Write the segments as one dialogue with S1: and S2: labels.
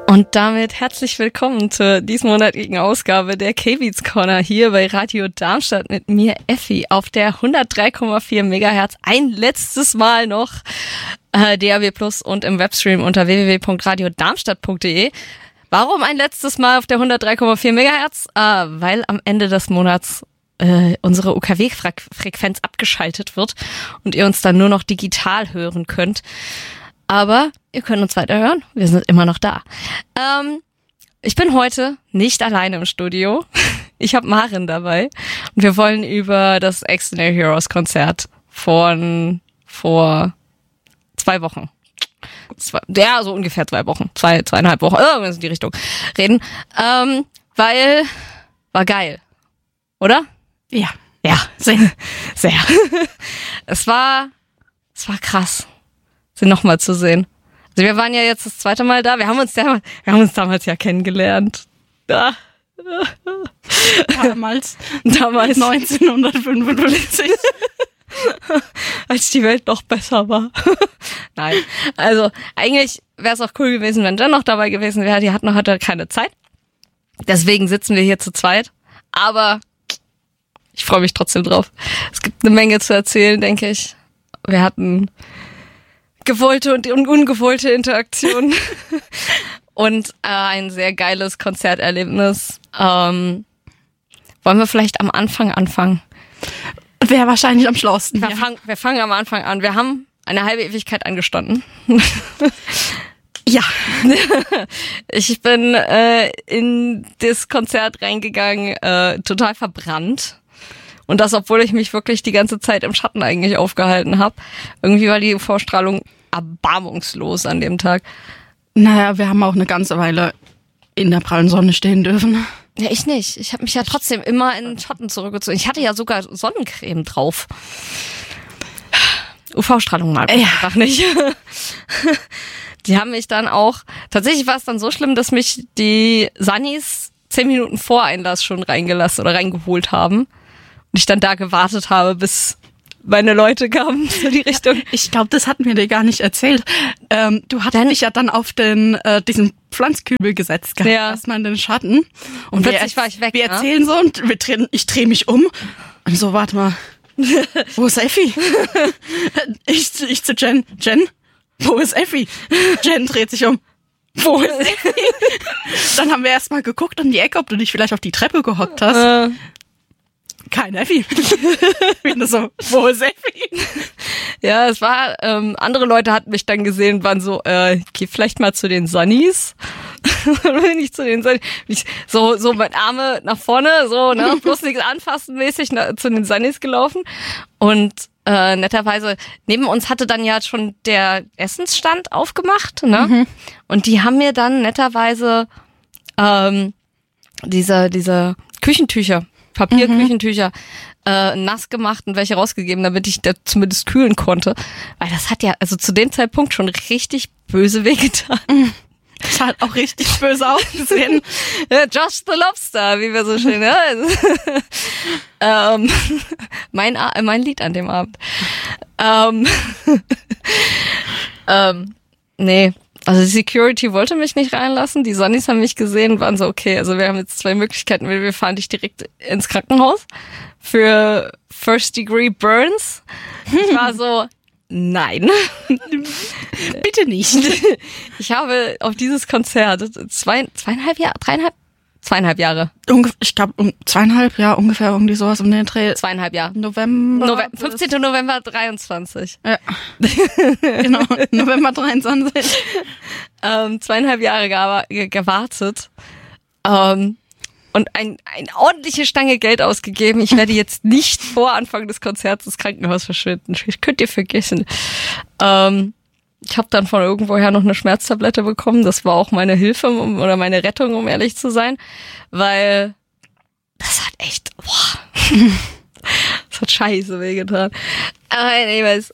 S1: Und damit herzlich willkommen zur diesmonatigen Ausgabe der K-Beats Corner hier bei Radio Darmstadt mit mir, Effi, auf der 103,4 Megahertz. Ein letztes Mal noch DAB+ und im Webstream unter www.radiodarmstadt.de. Warum ein letztes Mal auf der 103,4 Megahertz? Weil am Ende des Monats unsere UKW-Frequenz abgeschaltet wird und ihr uns dann nur noch digital hören könnt. Aber ihr könnt uns weiterhören. Wir sind immer noch da. Ich bin heute nicht alleine im Studio. Ich habe Maren dabei. Und wir wollen über das External Heroes Konzert von vor 2 Wochen. So ungefähr 2 Wochen. 2,5 Wochen. Irgendwas in die Richtung reden. Weil war geil. Oder?
S2: Ja.
S1: Ja, sehr. Es war krass, sie nochmal zu sehen. Also wir waren ja jetzt das 2. Mal da. Wir haben uns damals ja kennengelernt. Ja.
S2: Damals 1955.
S1: Als die Welt noch besser war. Nein. Also eigentlich wäre es auch cool gewesen, wenn Jen noch dabei gewesen wäre. Die hat heute keine Zeit. Deswegen sitzen wir hier zu zweit. Aber ich freue mich trotzdem drauf. Es gibt eine Menge zu erzählen, denke ich. Wir hatten gewollte und ungewollte Interaktionen und ein sehr geiles Konzerterlebnis. Wollen wir vielleicht am Anfang anfangen?
S2: Wäre wahrscheinlich am schlauesten.
S1: Wir fangen am Anfang an. Wir haben eine halbe Ewigkeit angestanden.
S2: Ja.
S1: Ich bin in das Konzert reingegangen, total verbrannt. Und das, obwohl ich mich wirklich die ganze Zeit im Schatten eigentlich aufgehalten habe. Irgendwie war die Vorstrahlung erbarmungslos an dem Tag.
S2: Naja, wir haben auch eine ganze Weile in der prallen Sonne stehen dürfen.
S1: Ja, ich nicht. Ich habe mich ja trotzdem immer in den Schatten zurückgezogen. Ich hatte ja sogar Sonnencreme drauf. UV-Strahlung mag ich einfach nicht. Die haben mich dann auch, tatsächlich war es dann so schlimm, dass mich die Sunnies 10 Minuten vor Einlass schon reingelassen oder reingeholt haben. Und ich dann da gewartet habe, bis meine Leute kamen, so die Richtung.
S2: Ich glaube, das hatten wir dir gar nicht erzählt. Du hattest dich ja dann auf diesen Pflanzkübel gesetzt gehabt, erstmal in den Schatten.
S1: Und plötzlich war ich weg.
S2: Wir erzählen so und ich drehe mich um. Und so, warte mal. Wo ist Effi? Ich zu Jen. Jen, wo ist Effi? Jen dreht sich um. Wo ist Effi? Dann haben wir erstmal geguckt um die Ecke, ob du dich vielleicht auf die Treppe gehockt hast. Kein Effi. So, wo ist Effi?
S1: Ja, es war, andere Leute hatten mich dann gesehen, waren so, geh vielleicht mal zu den Sunnies. Dann bin ich zu den Sunnies. So mit Arme nach vorne, so, ne, bloß nichts anfassen mäßig zu den Sunnies gelaufen. Und netterweise, neben uns hatte dann ja schon der Essensstand aufgemacht, ne? Mhm. Und die haben mir dann netterweise diese Küchentücher, Papierküchentücher nass gemacht und welche rausgegeben, damit ich da zumindest kühlen konnte. Weil das hat ja also zu dem Zeitpunkt schon richtig böse wehgetan.
S2: Das hat auch richtig böse ausgesehen.
S1: Ja, Josh the Lobster, wie wir so schön, ja. Mein Lied an dem Abend. Nee. Also die Security wollte mich nicht reinlassen, die Sunnies haben mich gesehen und waren so, okay, also wir haben jetzt 2 Möglichkeiten. Wir fahren dich direkt ins Krankenhaus für First Degree Burns. Ich war so, nein.
S2: Bitte nicht.
S1: Ich habe auf dieses Konzert 2,5 Jahre.
S2: Ich glaube, 2,5 Jahre ungefähr, irgendwie sowas um den Dreh.
S1: 2,5 Jahre.
S2: 15.
S1: November 23.
S2: Ja. Genau, November 23.
S1: 2,5 Jahre gewartet. Und eine ordentliche Stange Geld ausgegeben. Ich werde jetzt nicht vor Anfang des Konzerts ins Krankenhaus verschwinden. Könnt ihr vergessen. Ich habe dann von irgendwoher noch eine Schmerztablette bekommen. Das war auch meine Hilfe oder meine Rettung, um ehrlich zu sein. Weil das hat echt, das hat scheiße wehgetan. Aber anyways,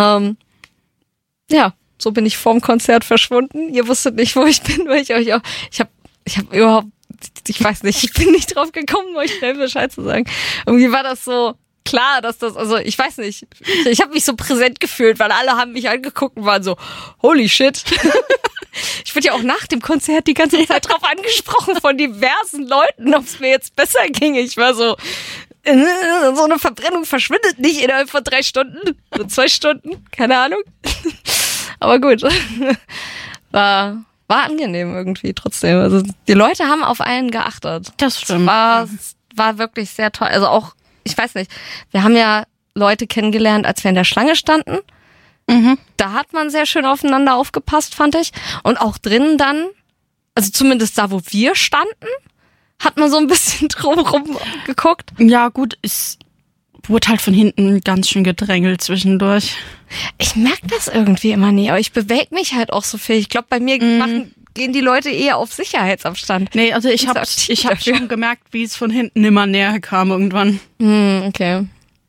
S1: ja, so bin ich vorm Konzert verschwunden. Ihr wusstet nicht, wo ich bin, weil ich habe überhaupt, ich weiß nicht, ich bin nicht drauf gekommen, euch schnell Bescheid zu sagen. Irgendwie war das so klar, dass das, also ich weiß nicht, ich habe mich so präsent gefühlt, weil alle haben mich angeguckt und waren so, holy shit. Ich wurde ja auch nach dem Konzert die ganze Zeit drauf angesprochen von diversen Leuten, ob es mir jetzt besser ginge. Ich war so eine Verbrennung verschwindet nicht innerhalb von 3 Stunden, so 2 Stunden, keine Ahnung. Aber gut, war angenehm irgendwie trotzdem. Also die Leute haben auf einen geachtet.
S2: Das stimmt.
S1: War wirklich sehr toll. Also auch, ich weiß nicht, wir haben ja Leute kennengelernt, als wir in der Schlange standen.
S2: Mhm.
S1: Da hat man sehr schön aufeinander aufgepasst, fand ich. Und auch drinnen dann, also zumindest da, wo wir standen, hat man so ein bisschen drumherum geguckt.
S2: Ja, gut, es wurde halt von hinten ganz schön gedrängelt zwischendurch.
S1: Ich merke das irgendwie immer nie, aber ich bewege mich halt auch so viel. Ich glaube, bei mir gehen die Leute eher auf Sicherheitsabstand.
S2: Nee, also ich hab schon gemerkt, wie es von hinten immer näher kam irgendwann.
S1: Okay.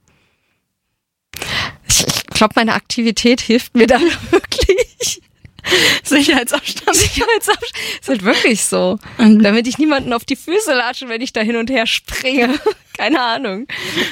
S1: Ich glaube, meine Aktivität hilft mir da wirklich.
S2: Sicherheitsabstand.
S1: Ist halt wirklich so. Damit ich niemanden auf die Füße latsche, wenn ich da hin und her springe. Keine Ahnung.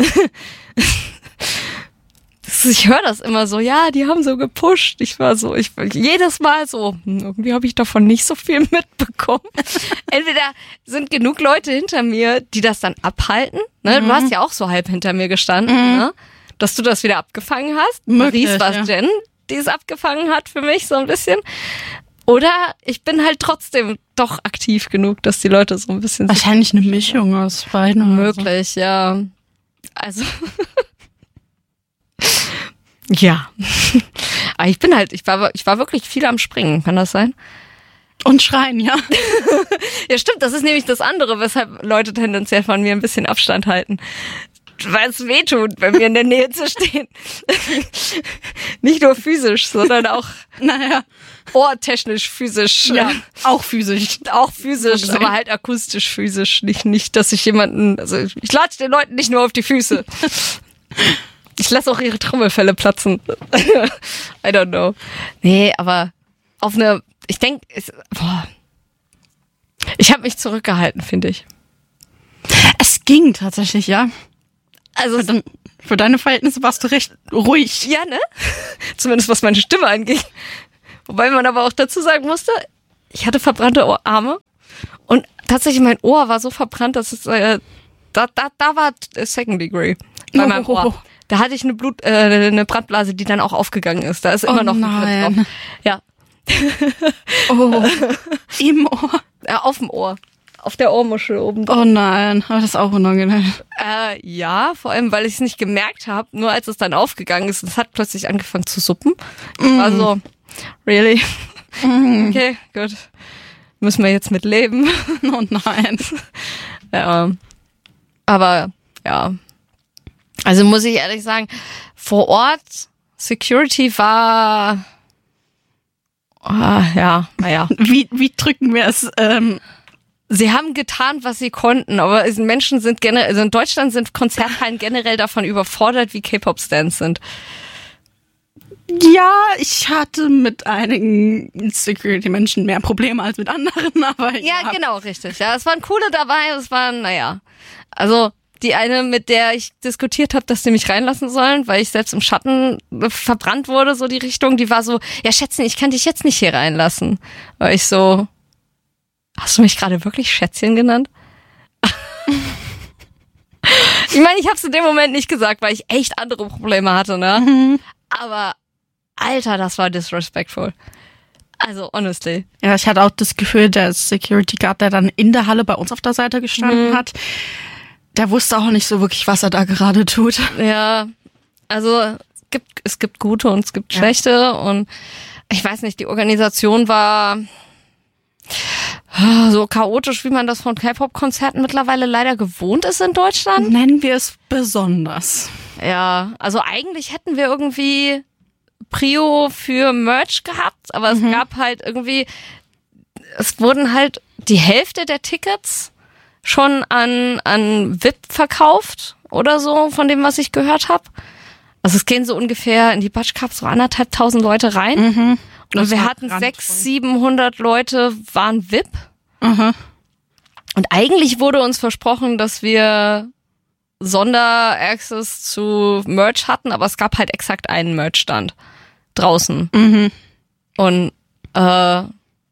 S1: Ich höre das immer so, ja, die haben so gepusht. Ich jedes Mal so, irgendwie habe ich davon nicht so viel mitbekommen. Entweder sind genug Leute hinter mir, die das dann abhalten. Ne? Du hast ja auch so halb hinter mir gestanden, ne? Dass du das wieder abgefangen hast. Maurice war es Jen, die es abgefangen hat für mich so ein bisschen. Oder ich bin halt trotzdem doch aktiv genug, dass die Leute so ein bisschen...
S2: Wahrscheinlich eine Mischung aus beiden.
S1: Möglich, ja. Also... Ja. Aber ich war wirklich viel am Springen, kann das sein?
S2: Und schreien, ja.
S1: Ja, stimmt, das ist nämlich das andere, weshalb Leute tendenziell von mir ein bisschen Abstand halten. Weil es weh tut, bei mir in der Nähe zu stehen. Nicht nur physisch, sondern auch ohrtechnisch physisch.
S2: Ja, auch physisch.
S1: Auch physisch, aber halt akustisch physisch. Nicht, dass ich jemanden, also ich latsche den Leuten nicht nur auf die Füße. Ich lasse auch ihre Trommelfelle platzen. I don't know. Nee, aber ich habe mich zurückgehalten, finde ich.
S2: Es ging tatsächlich, ja.
S1: Also
S2: für deine Verhältnisse warst du recht ruhig.
S1: Ja, ne? Zumindest was meine Stimme angeht. Wobei man aber auch dazu sagen musste, ich hatte verbrannte Arme und tatsächlich mein Ohr war so verbrannt, dass es da war Second Degree bei meinem Ohr. Da hatte ich eine Brandblase, die dann auch aufgegangen ist. Da ist immer noch ein Flipp drauf. Ja.
S2: Im Ohr?
S1: Ja, auf dem Ohr. Auf der Ohrmuschel oben drauf.
S2: Oh nein, aber das ist auch unangenehm.
S1: Ja, vor allem, weil ich es nicht gemerkt habe, nur als es dann aufgegangen ist. Es hat plötzlich angefangen zu suppen. War so, really? Okay, gut. Müssen wir jetzt mit leben.
S2: Oh nein.
S1: Ja. Aber, ja. Also muss ich ehrlich sagen, vor Ort, Security war, naja.
S2: Wie drücken wir es?
S1: Sie haben getan, was sie konnten, aber Menschen sind in Deutschland sind Konzerthallen generell davon überfordert, wie K-Pop-Stands sind.
S2: Ja, ich hatte mit einigen Security-Menschen mehr Probleme als mit anderen, aber
S1: ja. Genau, richtig. Ja, es waren coole dabei, es waren, also die eine, mit der ich diskutiert habe, dass sie mich reinlassen sollen, weil ich selbst im Schatten verbrannt wurde, so die Richtung, die war so, ja Schätzchen, ich kann dich jetzt nicht hier reinlassen. Weil ich so, hast du mich gerade wirklich Schätzchen genannt? Ich meine, ich habe es in dem Moment nicht gesagt, weil ich echt andere Probleme hatte, ne? Mhm. Aber Alter, das war disrespectful. Also, honestly.
S2: Ja, ich hatte auch das Gefühl, der Security Guard, der dann in der Halle bei uns auf der Seite gestanden hat, der wusste auch nicht so wirklich, was er da gerade tut.
S1: Ja, also es gibt gute und es gibt schlechte und ich weiß nicht, die Organisation war so chaotisch, wie man das von K-Pop-Konzerten mittlerweile leider gewohnt ist in Deutschland.
S2: Nennen wir es besonders.
S1: Ja, also eigentlich hätten wir irgendwie Prio für Merch gehabt, aber es gab halt irgendwie, es wurden halt die Hälfte der Tickets schon an VIP verkauft oder so, von dem, was ich gehört habe. Also es gehen so ungefähr in die Batsch Cup so 1.500 Leute rein. Mhm. Und wir hatten 600-700 Leute waren VIP. Mhm. Und eigentlich wurde uns versprochen, dass wir Sonderaccess zu Merch hatten, aber es gab halt exakt einen Merchstand draußen. Mhm. Und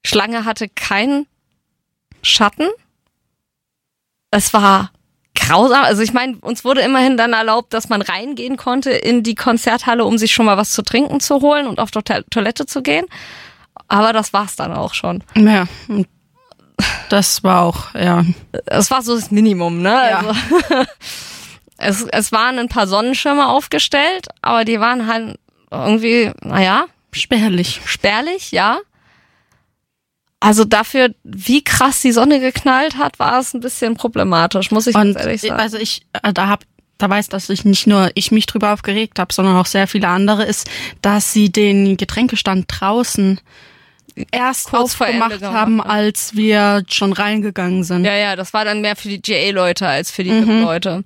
S1: Schlange hatte keinen Schatten. Es war grausam. Also ich meine, uns wurde immerhin dann erlaubt, dass man reingehen konnte in die Konzerthalle, um sich schon mal was zu trinken zu holen und auf die Toilette zu gehen. Aber das war's dann auch schon.
S2: Ja, das war auch, ja.
S1: Es war so das Minimum, ne?
S2: Ja.
S1: Also, es waren ein paar Sonnenschirme aufgestellt, aber die waren halt irgendwie, naja,
S2: Spärlich.
S1: spärlich, ja. Also dafür, wie krass die Sonne geknallt hat, war es ein bisschen problematisch, muss ich ganz ehrlich sagen.
S2: Also da weiß, dass nicht nur ich mich drüber aufgeregt habe, sondern auch sehr viele andere, ist, dass sie den Getränkestand draußen erst
S1: Kurz vor Ende
S2: aufgemacht
S1: gemacht
S2: haben,
S1: haben.
S2: als wir schon reingegangen sind.
S1: Ja, das war dann mehr für die GA-Leute als für die VIP-Leute.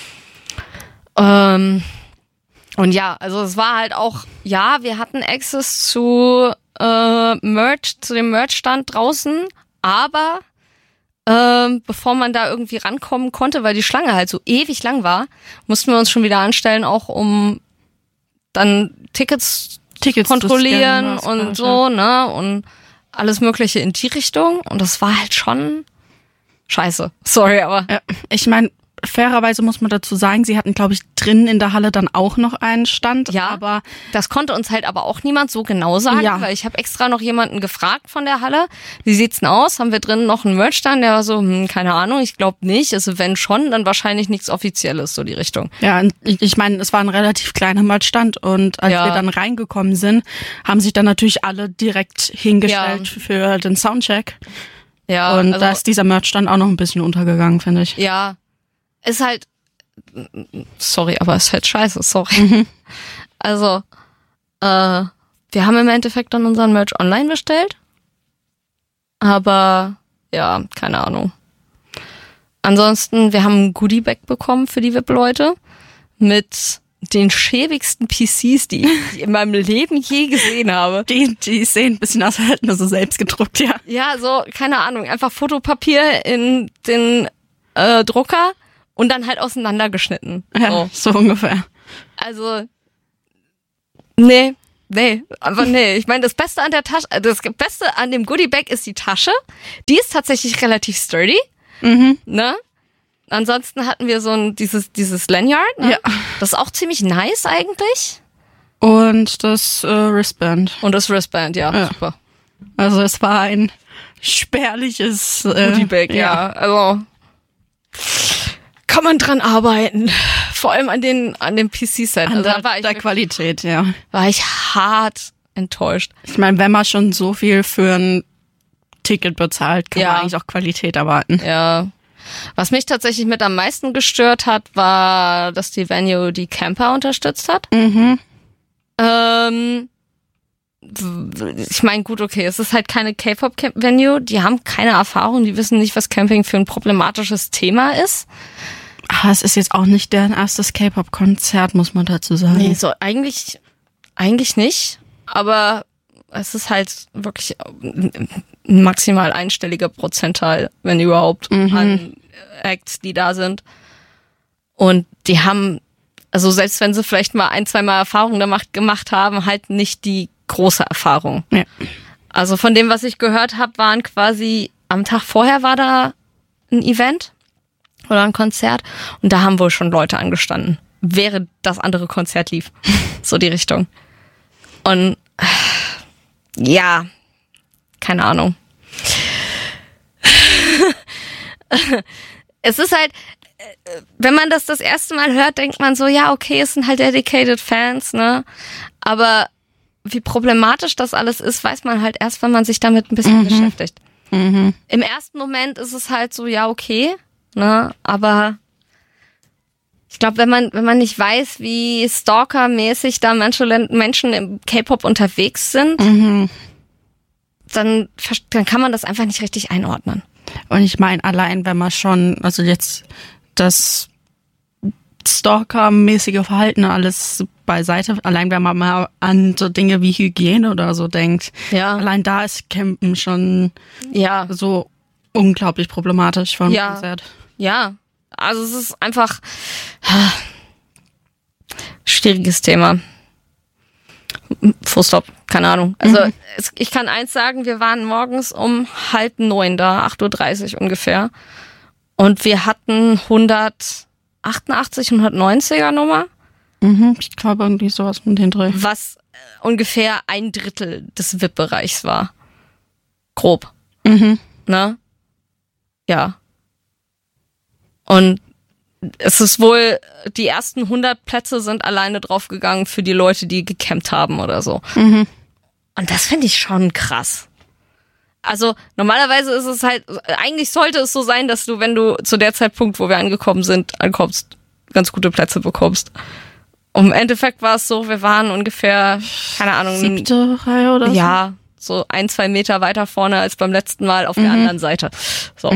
S1: Und ja, also es war halt auch, ja, wir hatten Access zu Merch, zu dem Merch-Stand draußen, aber bevor man da irgendwie rankommen konnte, weil die Schlange halt so ewig lang war, mussten wir uns schon wieder anstellen, auch um dann Tickets kontrollieren
S2: zu scannen,
S1: und so, ne, und alles Mögliche in die Richtung. Und das war halt schon scheiße. Sorry, aber.
S2: Ja, ich meine, fairerweise muss man dazu sagen, sie hatten, glaube ich, drinnen in der Halle dann auch noch einen Stand.
S1: Ja,
S2: aber
S1: das konnte uns halt aber auch niemand so genau sagen,
S2: Ja.
S1: weil ich habe extra noch jemanden gefragt von der Halle, wie sieht's denn aus? Haben wir drinnen noch einen Merch-Stand? Der war so, keine Ahnung, ich glaube nicht. Also wenn schon, dann wahrscheinlich nichts Offizielles, so die Richtung.
S2: ja, ich meine, es war ein relativ kleiner Merchstand und als
S1: Ja.
S2: wir dann reingekommen sind, haben sich dann natürlich alle direkt hingestellt für den Soundcheck.
S1: Ja,
S2: Und
S1: also,
S2: da ist dieser Merchstand auch noch ein bisschen untergegangen, finde ich.
S1: ja, ist halt, sorry, aber ist halt scheiße, sorry. Also, wir haben im Endeffekt dann unseren Merch online bestellt, aber ja, keine Ahnung. Ansonsten, wir haben ein Goodie-Bag bekommen für die VIP-Leute mit den schäbigsten PCs, die ich in meinem Leben je gesehen habe.
S2: Die sehen ein bisschen aus, als hätten sie selbst gedruckt, ja.
S1: Ja, so, keine Ahnung, einfach Fotopapier in den Drucker und dann halt auseinandergeschnitten.
S2: Ja, so ungefähr.
S1: Also, nee. Aber nee. Ich meine, das Beste an der Tasche, das Beste an dem Goodie-Bag ist die Tasche. Die ist tatsächlich relativ sturdy, ne? Ansonsten hatten wir so dieses Lanyard, ne?
S2: Ja.
S1: Das ist auch ziemlich nice eigentlich.
S2: Und das Wristband.
S1: Und das Wristband, ja.
S2: Ja.
S1: Super.
S2: Also es war ein spärliches
S1: Goodie-Bag, ja. Also, kann man dran arbeiten. Vor allem an dem PC-Set.
S2: An
S1: Also,
S2: der,
S1: da war ich
S2: der Qualität, ja.
S1: war ich hart enttäuscht.
S2: Ich meine, wenn man schon so viel für ein Ticket bezahlt, kann
S1: Ja.
S2: man eigentlich auch Qualität erwarten.
S1: Ja. Was mich tatsächlich mit am meisten gestört hat, war, dass die Venue die Camper unterstützt hat. Ich meine, gut, okay, es ist halt keine K-Pop-Venue, die haben keine Erfahrung, die wissen nicht, was Camping für ein problematisches Thema ist.
S2: Aber es ist jetzt auch nicht deren erstes K-Pop-Konzert, muss man dazu sagen.
S1: Nee, so eigentlich nicht, aber es ist halt wirklich ein maximal einstelliger Prozentteil, wenn überhaupt, an Acts, die da sind. Und die haben, also selbst wenn sie vielleicht mal 1-2 Mal Erfahrung gemacht haben, halt nicht die große Erfahrung.
S2: Ja.
S1: Also von dem, was ich gehört habe, waren quasi, am Tag vorher war da ein Event oder ein Konzert und da haben wohl schon Leute angestanden, während das andere Konzert lief. So die Richtung. Und ja, keine Ahnung. Es ist halt, wenn man das erste Mal hört, denkt man so, ja, okay, es sind halt dedicated Fans, ne? Aber wie problematisch das alles ist, weiß man halt erst, wenn man sich damit ein bisschen beschäftigt. Im ersten Moment ist es halt so, ja, okay, ne? Aber ich glaube, wenn man nicht weiß, wie stalkermäßig da Menschen im K-Pop unterwegs sind, dann kann man das einfach nicht richtig einordnen.
S2: Und ich meine, allein wenn man schon, also jetzt das Stalker-mäßige Verhalten alles beiseite, allein wenn man mal an so Dinge wie Hygiene oder so denkt,
S1: Ja.
S2: allein da ist Campen schon
S1: Ja,
S2: so unglaublich problematisch von
S1: Ja.
S2: Konzert.
S1: ja. Also es ist einfach schwieriges Thema. Full stop. keine Ahnung. Also ich kann eins sagen, wir waren morgens um 8:30 da, 8:30 Uhr ungefähr. Und wir hatten 188, 190er Nummer.
S2: Ich glaube irgendwie sowas um den Dreh.
S1: Was ungefähr 1/3 des VIP-Bereichs war. Grob. Ne? Ja. Und es ist wohl, die ersten 100 Plätze sind alleine draufgegangen für die Leute, die gecampt haben oder so. Und das finde ich schon krass. Also normalerweise ist es halt, eigentlich sollte es so sein, dass du, wenn du zu der Zeitpunkt, wo wir ankommst, ganz gute Plätze bekommst. Und im Endeffekt war es so, wir waren ungefähr, keine Ahnung.
S2: 7. Reihe oder so?
S1: Ja, so 1-2 Meter weiter vorne als beim letzten Mal auf der anderen Seite. So.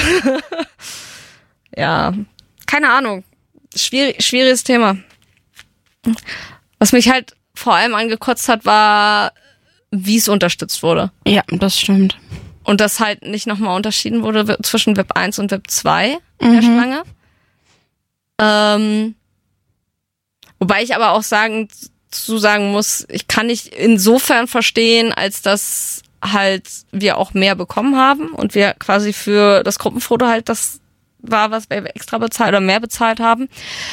S1: Ja, keine Ahnung. Schwieriges Thema. Was mich halt vor allem angekotzt hat, war, wie es unterstützt wurde.
S2: Ja, das stimmt.
S1: Und dass halt nicht nochmal unterschieden wurde zwischen VIP 1 und VIP 2 in der Schlange. Wobei ich aber auch sagen muss, ich kann nicht insofern verstehen, als dass halt wir auch mehr bekommen haben und wir quasi für das Gruppenfoto halt das war, was wir extra bezahlt oder mehr bezahlt haben.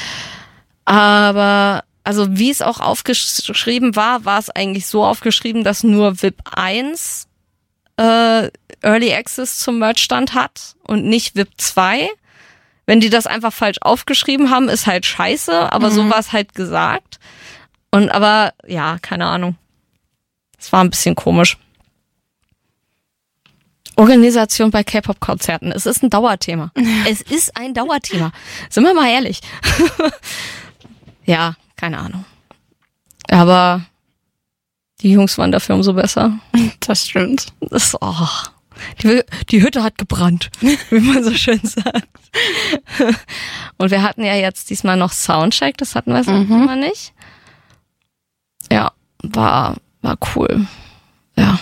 S1: Aber also wie es auch aufgeschrieben war es eigentlich so aufgeschrieben, dass nur VIP 1 Early Access zum Merchstand hat und nicht VIP 2. Wenn die das einfach falsch aufgeschrieben haben, ist halt scheiße, aber so war es halt gesagt. Aber ja, keine Ahnung. Es war ein bisschen komisch. Organisation bei K-Pop-Konzerten. Es ist ein Dauerthema. Es ist ein Dauerthema. Sind wir mal ehrlich. Ja, keine Ahnung. Aber die Jungs waren dafür umso besser.
S2: Das stimmt.
S1: Die Hütte hat gebrannt, wie man so schön sagt. Und wir hatten ja jetzt diesmal noch Soundcheck, das hatten wir jetzt immer nicht. Ja, war cool. Ja.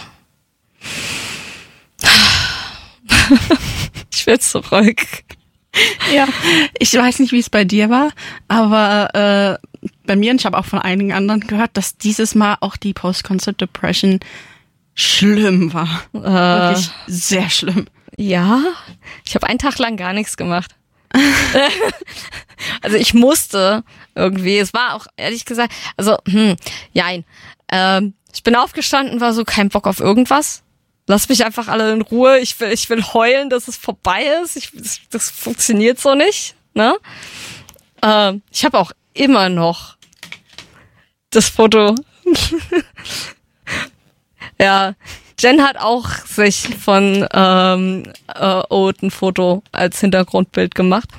S1: Ich will zurück.
S2: Ja, ich weiß nicht, wie es bei dir war, aber bei mir, und ich habe auch von einigen anderen gehört, dass dieses Mal auch die Post-Concert Depression schlimm war. Wirklich sehr schlimm.
S1: Ja, ich habe einen Tag lang gar nichts gemacht. Also ich musste irgendwie, es war auch ehrlich gesagt, also jein. Ich bin aufgestanden, war so kein Bock auf irgendwas. Lass mich einfach alle in Ruhe. Ich will heulen, dass es vorbei ist. Das funktioniert so nicht. Ne? Ich habe auch immer noch das Foto. Ja, Jen hat auch sich von Oat ein Foto als Hintergrundbild gemacht.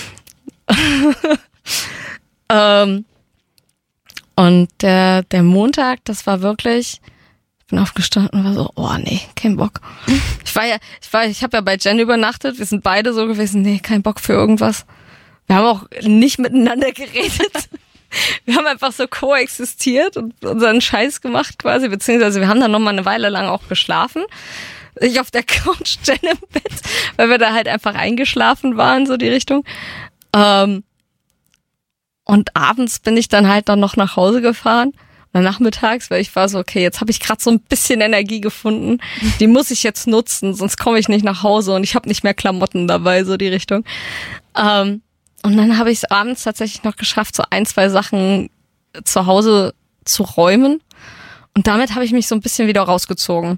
S1: Und der Montag, das war wirklich, ich bin aufgestanden und war so, oh nee, kein Bock. Ich habe ja bei Jen übernachtet, wir sind beide so gewesen, nee, kein Bock für irgendwas. Wir haben auch nicht miteinander geredet. Wir haben einfach so koexistiert und unseren Scheiß gemacht quasi, beziehungsweise wir haben dann noch mal eine Weile lang auch geschlafen. Ich auf der Couch, Jen im Bett, weil wir da halt einfach eingeschlafen waren, so die Richtung. Und abends bin ich dann halt noch nach Hause gefahren. Oder nachmittags, weil ich war so, okay, jetzt habe ich gerade so ein bisschen Energie gefunden. Die muss ich jetzt nutzen, sonst komme ich nicht nach Hause und ich habe nicht mehr Klamotten dabei, so die Richtung. Und dann habe ich es abends tatsächlich noch geschafft, so 1-2 Sachen zu Hause zu räumen. Und damit habe ich mich so ein bisschen wieder rausgezogen.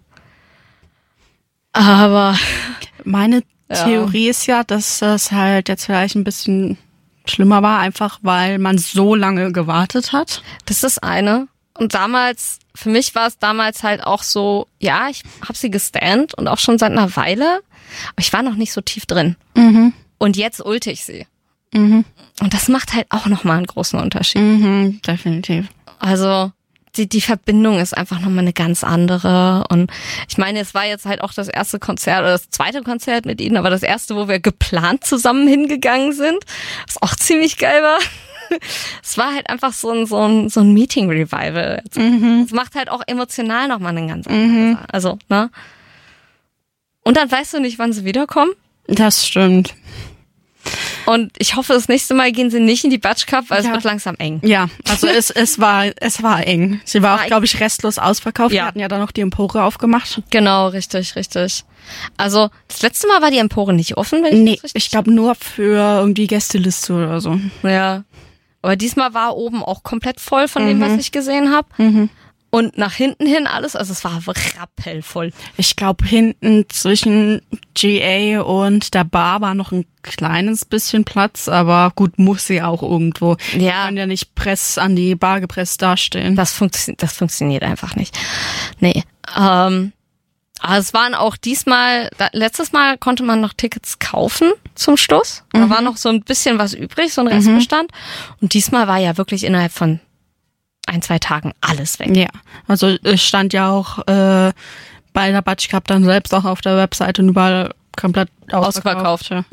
S1: Aber
S2: meine Theorie ist ja, dass das halt jetzt vielleicht ein bisschen schlimmer war, einfach weil man so lange gewartet hat.
S1: Das ist eine. Und damals, für mich war es damals halt auch so, ja, ich habe sie gestannt und auch schon seit einer Weile, aber ich war noch nicht so tief drin. Und jetzt ulte ich sie. Und das macht halt auch nochmal einen großen Unterschied.
S2: Definitiv.
S1: Also die Verbindung ist einfach nochmal eine ganz andere. Und ich meine, es war jetzt halt auch das erste Konzert oder das zweite Konzert mit ihnen, aber das erste, wo wir geplant zusammen hingegangen sind, was auch ziemlich geil war. Es war halt einfach so ein Meeting-Revival. Es macht halt auch emotional nochmal einen ganz anderen. Also, ne? Und dann weißt du nicht, wann sie wiederkommen.
S2: Das stimmt.
S1: Und ich hoffe, das nächste Mal gehen sie nicht in die Batsch Cup, weil es wird langsam eng.
S2: Ja, also es war eng. Sie war auch, glaube ich, restlos ausverkauft. Wir hatten ja dann noch die Empore aufgemacht.
S1: Genau, richtig. Also das letzte Mal war die Empore nicht offen, wenn ich das richtig...
S2: ich glaube nur für irgendwie Gästeliste oder so.
S1: Ja, aber diesmal war oben auch komplett voll von dem, was ich gesehen habe. Und nach hinten hin alles, also es war rappelvoll.
S2: Ich glaube, hinten zwischen GA und der Bar war noch ein kleines bisschen Platz, aber gut, muss sie auch irgendwo.
S1: Ja.
S2: Kann ja nicht an die Bar gepresst dastehen.
S1: Das funktioniert einfach nicht. Nee. Aber es waren auch letztes Mal konnte man noch Tickets kaufen zum Schluss. Da war noch so ein bisschen was übrig, so ein Restbestand. Und diesmal war ja wirklich innerhalb von 1-2 Tagen alles weg.
S2: Ja, also es stand ja auch bei der Batsch Cup dann selbst auch auf der Webseite und überall komplett ausverkauft. Ja.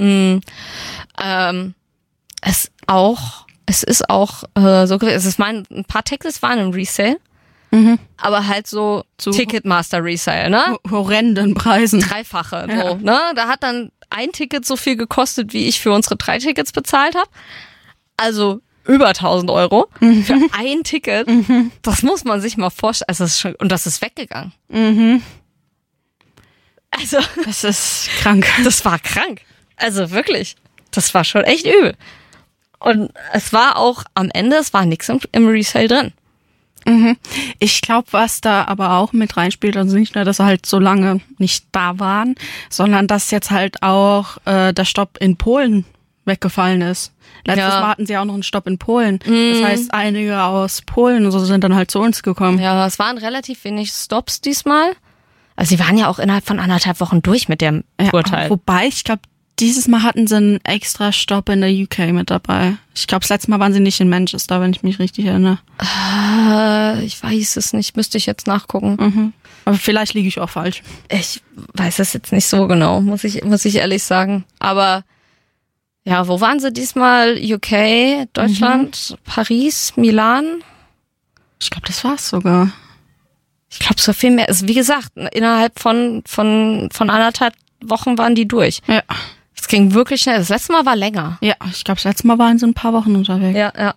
S1: Es ist auch so gewesen. Ein paar Tickets waren im Resale, aber halt so Ticketmaster Resale, ne?
S2: Horrenden Preisen.
S1: Dreifache, so, ne? Da hat dann ein Ticket so viel gekostet, wie ich für unsere 3 Tickets bezahlt habe. Also über 1.000 Euro für ein Ticket. Das muss man sich mal vorstellen. Also und das ist weggegangen. Also
S2: das ist krank.
S1: Das war krank. Also wirklich. Das war schon echt übel. Und es war auch am Ende, es war nichts im Resale drin.
S2: Ich glaube, was da aber auch mit reinspielt, also nicht nur, dass sie halt so lange nicht da waren, sondern dass jetzt halt auch der Stopp in Polen weggefallen ist. Letztes Mal hatten sie auch noch einen Stopp in Polen. Das heißt, einige aus Polen und so sind dann halt zu uns gekommen.
S1: Ja, es waren relativ wenig Stops diesmal. Also sie waren ja auch innerhalb von 1,5 Wochen durch mit dem Urteil.
S2: Wobei, ich glaube, dieses Mal hatten sie einen extra Stopp in der UK mit dabei. Ich glaube, das letzte Mal waren sie nicht in Manchester, wenn ich mich richtig erinnere.
S1: Ich weiß es nicht, müsste ich jetzt nachgucken.
S2: Aber vielleicht liege ich auch falsch.
S1: Ich weiß es jetzt nicht so genau, muss ich ehrlich sagen. Aber ja, wo waren sie diesmal? UK, Deutschland, Paris, Milan?
S2: Ich glaube, das war's sogar.
S1: Ich glaube, so viel mehr. Also wie gesagt, innerhalb von 1,5 Wochen waren die durch. Ja. Es ging wirklich schnell. Das letzte Mal war länger.
S2: Ja, ich glaube, das letzte Mal waren sie ein paar Wochen unterwegs.
S1: Ja.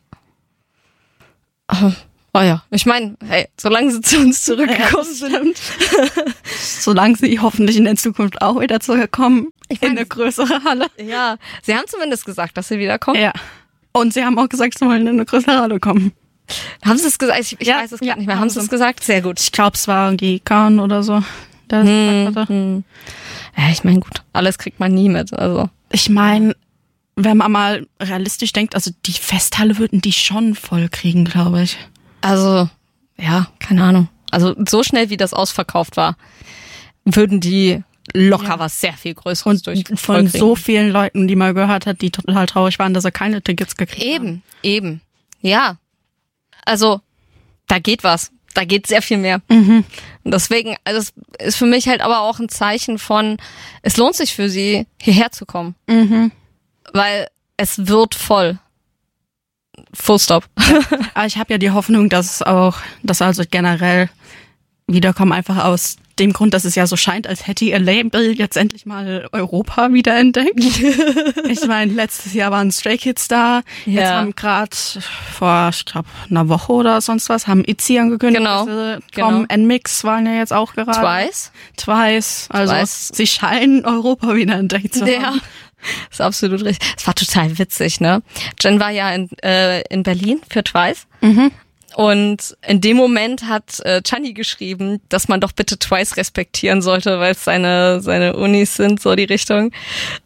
S1: Oh ja, ich meine, hey, solange sie zu uns zurückgekommen sind.
S2: Solange sie hoffentlich in der Zukunft auch wieder zurückkommen. In eine größere Halle.
S1: Ja, sie haben zumindest gesagt, dass sie wiederkommen.
S2: Ja. Und sie haben auch gesagt, sie wollen in eine größere Halle kommen.
S1: Haben sie es gesagt? Ich weiß es gar nicht mehr. Haben sie es gesagt? Sehr gut.
S2: Ich glaube, es war irgendwie Kahn oder so, der das gesagt hatte.
S1: Ja, ich meine, gut, alles kriegt man nie mit. Also
S2: ich meine, wenn man mal realistisch denkt, also die Festhalle würden die schon voll kriegen, glaube ich.
S1: Also, ja, keine Ahnung. Also so schnell, wie das ausverkauft war, würden die locker was sehr viel Größeres
S2: und von so vielen Leuten, die man gehört hat, die total traurig waren, dass sie keine Tickets gekriegt haben.
S1: Eben. Ja. Also, da geht was. Da geht sehr viel mehr. Und deswegen, also das ist für mich halt aber auch ein Zeichen von, es lohnt sich für sie, hierher zu kommen. Weil es wird voll. Full stop.
S2: Aber ich habe ja die Hoffnung, dass also generell wiederkommen, einfach aus dem Grund, dass es ja so scheint, als hätte ihr Label jetzt endlich mal Europa wiederentdeckt. Ich meine, letztes Jahr waren Stray Kids da. Jetzt haben gerade vor, ich glaube, einer Woche oder sonst was, haben ITZY angekündigt, dass sie kommen. NMIXX waren ja jetzt auch gerade. Twice. Also sie scheinen Europa wiederentdeckt zu haben. Ja.
S1: Das ist absolut richtig. Es war total witzig, ne? Jen war ja in Berlin für Twice. Und in dem Moment hat Chani geschrieben, dass man doch bitte Twice respektieren sollte, weil es seine Unis sind, so die Richtung.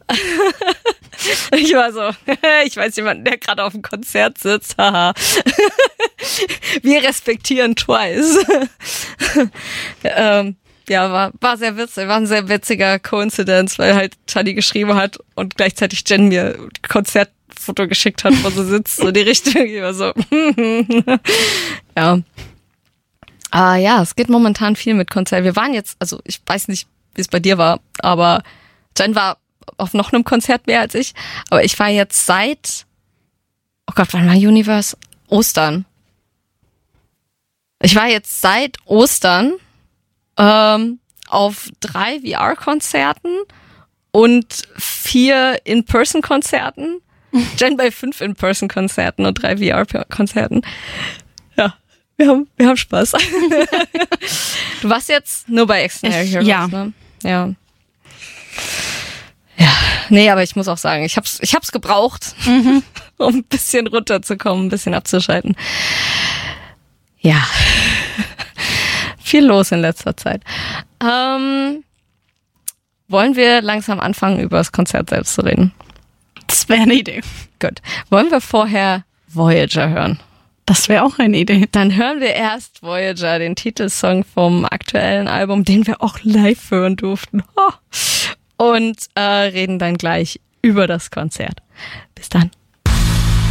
S1: Ich war so, ich weiß jemanden, der gerade auf dem Konzert sitzt, haha. Wir respektieren Twice. Ja, war sehr witzig, war ein sehr witziger Coincidence, weil halt Chani geschrieben hat und gleichzeitig Jen mir ein Konzertfoto geschickt hat, wo sie sitzt, so die Richtung, ich war so, ja. Ja, es geht momentan viel mit Konzert. Wir waren jetzt, also ich weiß nicht, wie es bei dir war, aber Jen war auf noch einem Konzert mehr als ich, aber ich war jetzt seit, oh Gott, wann war Universe? Ostern. Ich war jetzt seit Ostern auf 3 VR-Konzerten und 4 In-Person-Konzerten Jen bei 5 In-Person-Konzerten und 3 VR-Konzerten. Ja, wir haben Spaß. Du warst jetzt nur bei Extraordinary Heroes,
S2: ja.
S1: ne? Ja. Ja, nee, aber ich muss auch sagen, ich hab's gebraucht, um ein bisschen runterzukommen, ein bisschen abzuschalten. Ja. Viel los in letzter Zeit. Wollen wir langsam anfangen, über das Konzert selbst zu reden?
S2: Das wäre eine Idee.
S1: Gut. Wollen wir vorher Voyager hören?
S2: Das wäre auch eine Idee.
S1: Dann hören wir erst Voyager, den Titelsong vom aktuellen Album, den wir auch live hören durften. Und reden dann gleich über das Konzert. Bis dann.